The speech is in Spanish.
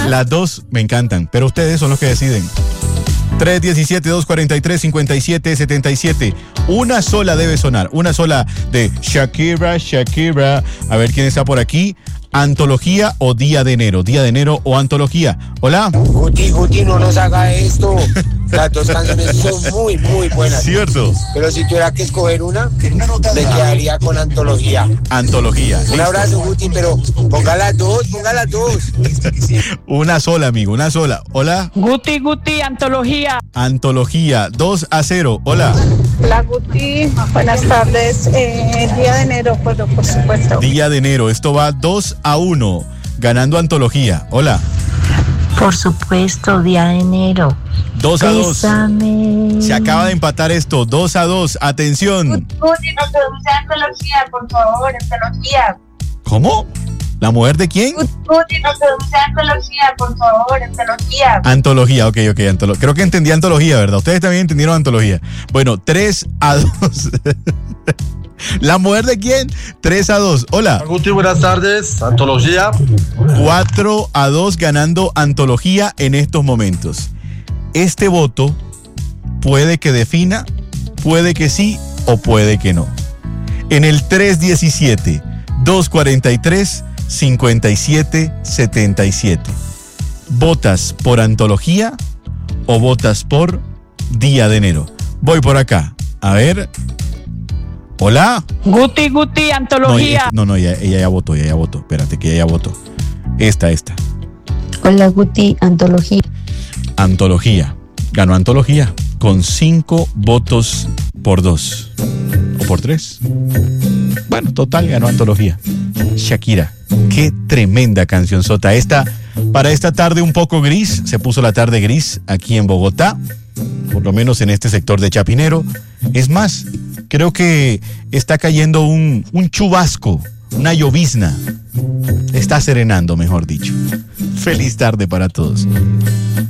Las dos me encantan, pero ustedes son los que deciden. 317-243-5777. Una sola debe sonar. Una sola de Shakira. A ver quién está por aquí. Antología o Día de Enero. Día de Enero o Antología. Hola. Guti, no nos haga esto. Las dos canciones son muy, muy buenas. Cierto. Pero si tuviera que escoger una, me quedaría con Antología. Antología. Un abrazo, Guti, pero ponga las dos. Una sola, amigo, una sola. Hola. Guti, Antología. Antología, 2-0. Hola. Hola, Guti. Buenas tardes. Día de enero, por supuesto. Día de Enero. Esto va 2-1. Ganando Antología. Hola. Por supuesto, Día de Enero. 2-2. Bésame. Se acaba de empatar esto. 2-2. Atención. Guti, nos produce Antología, por favor, Antología. ¿Cómo? ¿La mujer de quién? Guti, nos produce Antología, por favor, Antología. Antología, ok. Creo que entendí Antología, ¿verdad? Ustedes también entendieron Antología. Bueno, 3-2. ¿La mujer de quién? 3-2. Hola. Guti, buenas tardes. Antología. 4-2 ganando Antología en estos momentos. Este voto puede que defina, puede que sí o puede que no. En el 317-243-5777. ¿Votas por Antología o votas por Día de Enero? Voy por acá. A ver. Hola. Guti, Antología. No, ella ya votó. Espérate, que ella ya votó. Esta. Hola, Guti, Antología. Antología. Ganó Antología con 5 votos por 2. ¿O por 3? Bueno, total, ganó Antología. Shakira. Qué tremenda cancionzota. Para esta tarde un poco gris. Se puso la tarde gris aquí en Bogotá. Por lo menos en este sector de Chapinero. Es más, creo que está cayendo un chubasco, una llovizna. Está serenando, mejor dicho. Feliz tarde para todos.